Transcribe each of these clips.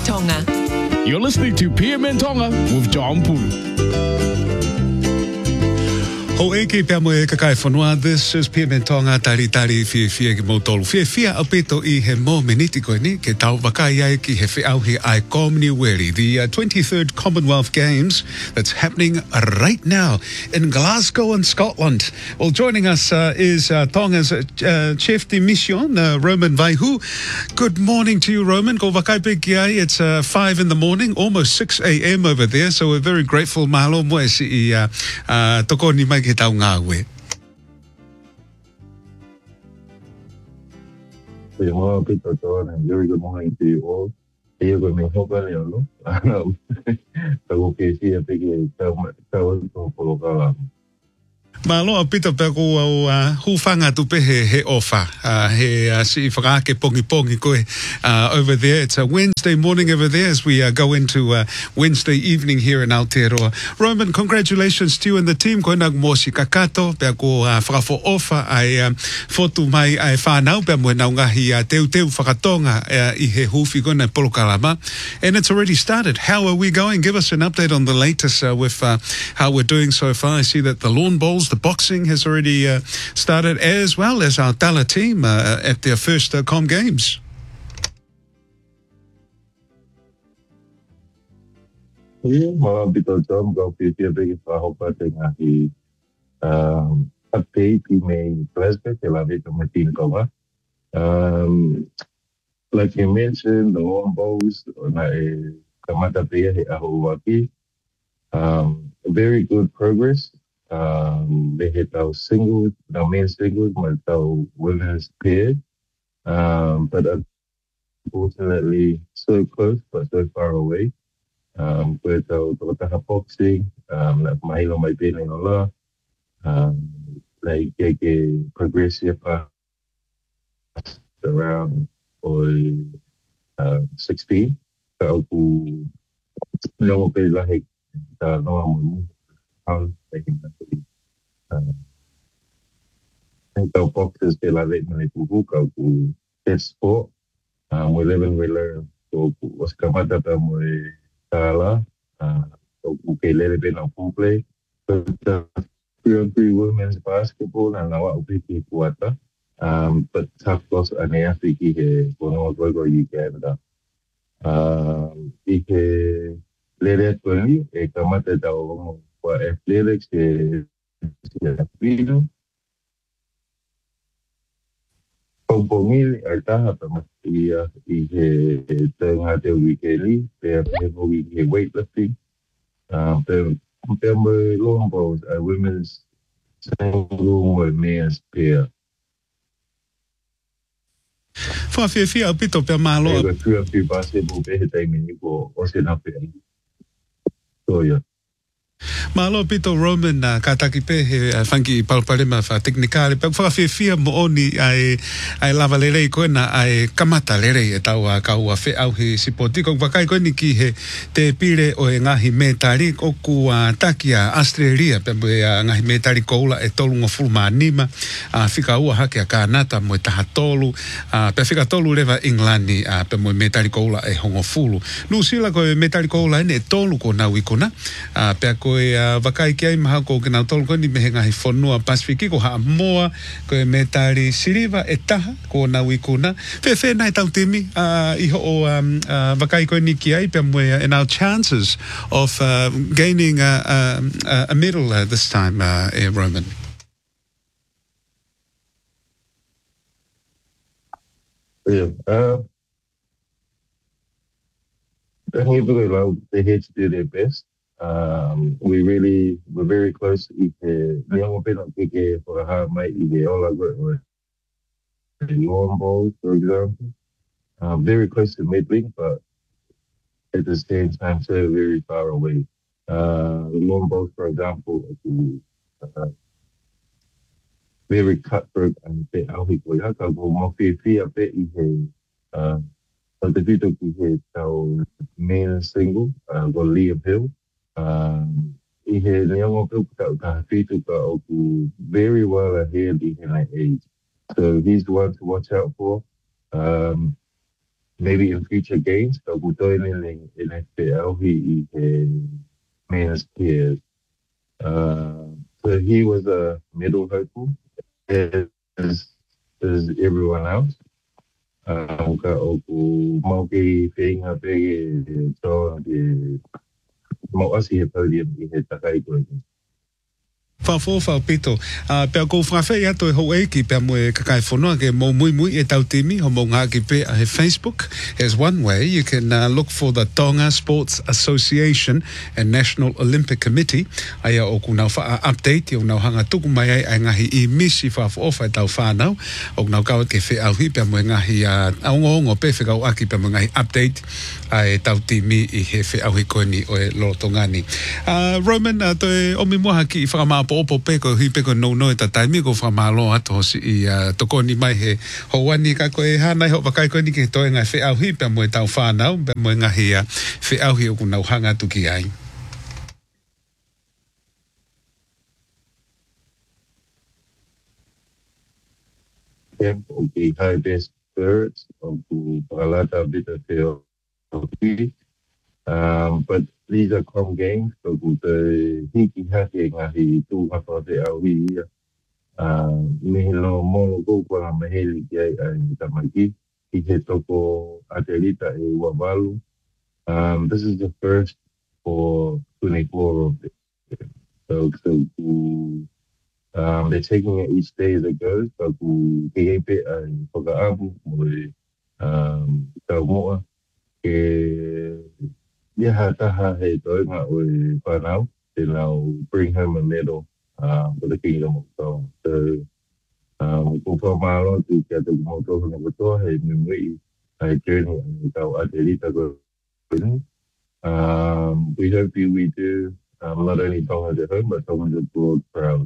Tonga. You're listening to PM Tonga with John Pulu. Ho eke pia mo e kakai whanua. This is PM Tonga tari fie ki mo tolu. Fie au pito I he mo meniti koe ni ke tau wakai ai ki he whiau he ai komni weri. The 23rd Commonwealth Games that's happening right now in Glasgow in Scotland. Well, joining us is Tonga's chef de mission, Roman Vaihu. Good morning to you, Roman. Ko wakai pe ki ai. It's 5 in the morning, almost 6 a.m. over there. So we're very grateful. Mahalo mo e si toko ni mai ke tau ngā we. Very good morning to you all. Here we may hope that you know. So okay, see a big Malo pita pe ko hufanga tu pe he ofa he si whakaake pongi koe over there. It's a Wednesday morning over there as we go into Wednesday evening here in Aotearoa. Roman, congratulations to you and the team. Koe nag mosi kakato pe ko whakafo ofa ai fotu mai ai whanau pe mo nau ngahi teu whakatonga I he hufi koe na polokalama. And it's already started. How are we going? Give us an update on the latest with how we're doing so far. I see that the lawn bowls, the boxing has already started, as well as our Tala team at their first Com Games. Mga bitol go piti big pahopating ahi update may plastic elaborate on team cover. Like you mentioned, the lawn bowls na kamata pia he ahowaki. Very good progress. They hit our singles, our main singles, but our women's pair. But unfortunately, so close, but so far away. With our boxing, like Mahilo may be in Allah, like progressive around or 16. So, no, be like no how taking that the boxes they like money to hook out to test sport. We live and we learn. So was kamata pa mo tala. So okay, let it be no full play. But 3-on-3 women's basketball and now upiki kuata. But tough loss and afiki he kono go you Canada. Ike let it only e kamata daw for athletics is freedom. Kompongili artaha pamatia I tengah te weekly pe we weightlifting. Pe long bowls women's single or men's pair. Fia pito pe malo. Pe basketball pe te mini ko osena pe. So yeah. Malo pito Roman kataki pe he whanki palpalema wha teknikare pe whakawhia mo oni ai lava lerei koe na ai kamata lerei e tau kaua whe au he sipoti ko wakai koe ni ki he te pire o e ngahi metari o ku takia Australia pe mo ngahi metari koula e tolu ngofulma anima whika ua hake a kānata mo e taha tolu pe whika tolu lewa Englandi pe mo metari koula e hongofulu nu sila koe metari koula ene e tolu ko nau ikona pe koe wakai ki ai maha ko kina tolu ko ni mehe ngahi whanua Pasifiki ko haa moa ko e metari siriva e taha ko nau ikuna whe nai tau temi iho o wakai ko ni ki ai pia moe and our chances of gaining a medal this time Roman. Yeah, I think they here to do their best. We're very close to Leon Peke for how might be all I got with long balls, for example. Very close to middling, but at the same time, so very far away. Long balls, for example, very cutthroat and bit out of the go more fear bit but the video is our main single, go Liam Hill. He had a young people very well ahead in that age. So he's the one to watch out for. maybe in future games, ka kutoi in FPL, he men's peers. So he was a middle hopeful, as everyone else. Ka oku mau ki whenga pege tō ke mau asi he podium I he takai koe. Whawhōwhau pito. Pea kou whawhai ato e hou eiki pea mo e kakai whanua ke mō mui e tau timi ho mō ngāki pe a he Facebook. Here's one way. You can look for the Tonga Sports Association and National Olympic Committee. Aia o kunau wha update, o nau hanga tuku mai ai ngahi I misi whawhōwhai tau whanau. O nau kawat ke whi auhi pea mo e ngahi aongo pe whikau aki pea mo ngahi update ai tau timi I he whi auhi koe ni o e lorotongani. Roman, to e omi moha ki I whakamāpo opo peko hi peko no e tataimi ko whamalo ato hosi I toko ni mai he houani ka koe hanai ho wakai koe ni ke toe ngai whi au hi pia mo e tau whanau pia mo e ngahi whi au hi o kunau hanga tuki ai. Camp o ki high best spirits o ku pakalata bita te o ki. But these are com games, so the hiki haki ngahi tu hapa te au hi mehe lo mono kōkua maheli ki ai tamaki I he toko atelita e wawalu. This is the first for 24 of it. So they're taking it each day as it goes. So ku kehepe ai whakaabu mo e tau moa ke Yaha taha he toinga o e whanau, then I'll bring home a medal for the Kingdom of Tonga. So, ko whamaro tu kia te kumotoho na katoa he mimui ai journey and tau atelita ko. We hope we do not only Tonga at home, but Tonga abroad proud.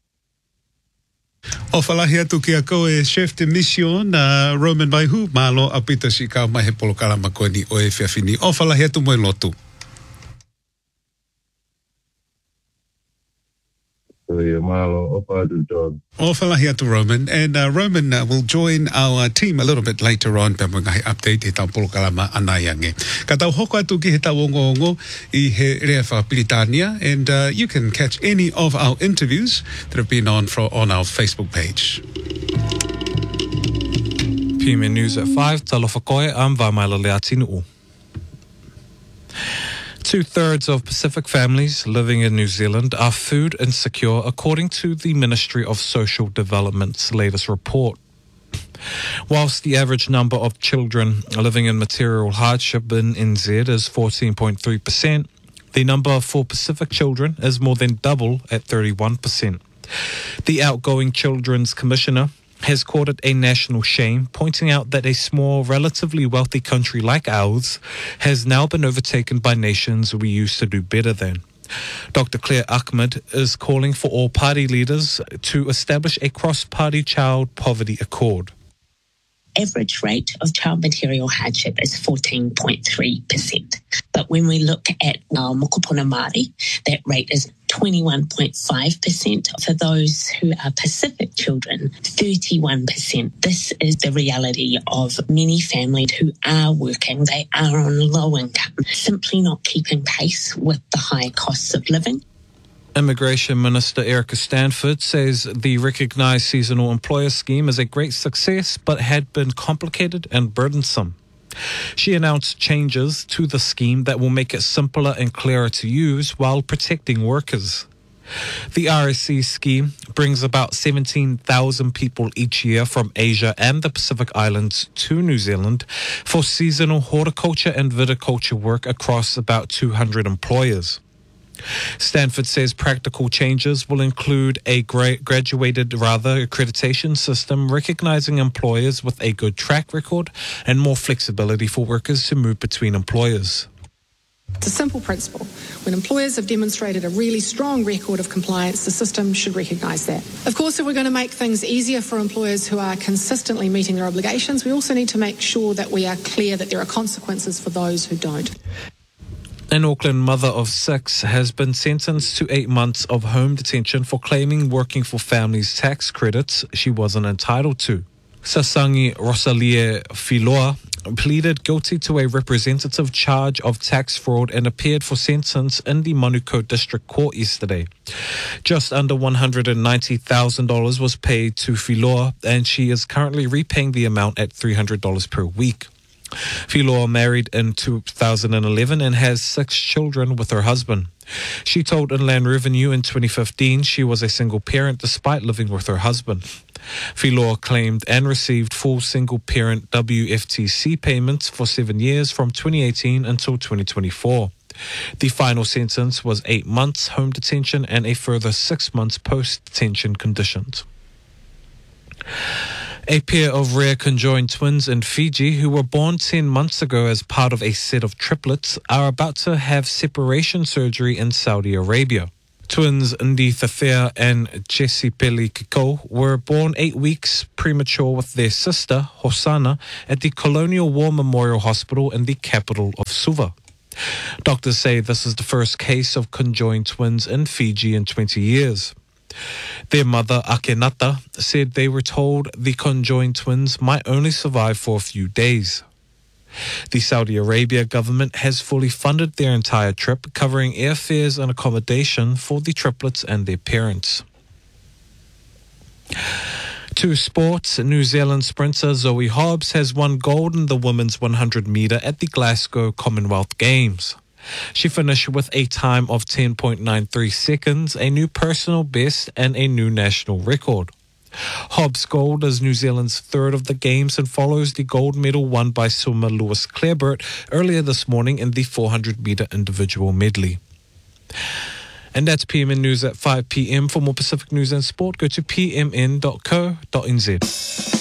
O whalahi atu ki a koe chef de mission Roman Vaihu, malo apita si kau mai he polokalama koe ni o e whiawhini. O whalahi atu moe lotu. So malo opa atu John. O whalahi atu Roman. And Roman will join our team a little bit later on pia mga he update he tau polokalama anaiange. Ka tau hoko atu ki he tau ongo I he rea whapilitania. And you can catch any of our interviews that have been on our Facebook page. PMN News at 5, talofa koe, am Vamaila Leatinu. 2/3 of Pacific families living in New Zealand are food insecure, according to the Ministry of Social Development's latest report. Whilst the average number of children living in material hardship in NZ is 14.3%, the number for Pacific children is more than double at 31%. The outgoing Children's Commissioner has called it a national shame, pointing out that a small, relatively wealthy country like ours has now been overtaken by nations we used to do better than. Dr. Claire Ahmed is calling for all party leaders to establish a cross-party child poverty accord. Average rate of child material hardship is 14.3%. But when we look at Mokopuna Māori, that rate is 21.5%. For those who are Pacific children, 31%. This is the reality of many families who are working. They are on low income, simply not keeping pace with the high costs of living. Immigration Minister Erica Stanford says the recognised seasonal employer scheme is a great success but had been complicated and burdensome. She announced changes to the scheme that will make it simpler and clearer to use while protecting workers. The RSC scheme brings about 17,000 people each year from Asia and the Pacific Islands to New Zealand for seasonal horticulture and viticulture work across about 200 employers. Stanford says practical changes will include a graduated accreditation system recognizing employers with a good track record and more flexibility for workers to move between employers. It's a simple principle. When employers have demonstrated a really strong record of compliance, the system should recognise that. Of course, if we're going to make things easier for employers who are consistently meeting their obligations, we also need to make sure that we are clear that there are consequences for those who don't. An Auckland mother of 6 has been sentenced to 8 months of home detention for claiming working for families' tax credits she wasn't entitled to. Sasangi Rosalie Filoa pleaded guilty to a representative charge of tax fraud and appeared for sentence in the Manukau District Court yesterday. Just under $190,000 was paid to Filoa, and she is currently repaying the amount at $300 per week. Filoa married in 2011 and has 6 children with her husband. She told Inland Revenue in 2015 she was a single parent despite living with her husband. Filoa claimed and received full single parent WFTC payments for 7 years from 2018 until 2024. The final sentence was 8 months home detention and a further 6 months post-detention conditions. A pair of rare conjoined twins in Fiji who were born 10 months ago as part of a set of triplets are about to have separation surgery in Saudi Arabia. Twins Ndi Thafea and Chesipeli Kiko were born 8 weeks premature with their sister, Hosanna, at the Colonial War Memorial Hospital in the capital of Suva. Doctors say this is the first case of conjoined twins in Fiji in 20 years. Their mother, Akenata, said they were told the conjoined twins might only survive for a few days. The Saudi Arabia government has fully funded their entire trip, covering airfares and accommodation for the triplets and their parents. To sports, New Zealand sprinter Zoe Hobbs has won gold in the women's 100 metre at the Glasgow Commonwealth Games. She finished with a time of 10.93 seconds, a new personal best and a new national record. Hobbs' gold is New Zealand's third of the Games and follows the gold medal won by Summer Lewis-Clareburt earlier this morning in the 400 metre individual medley. And that's PMN News at 5 p.m. For more Pacific news and sport, go to pmn.co.nz.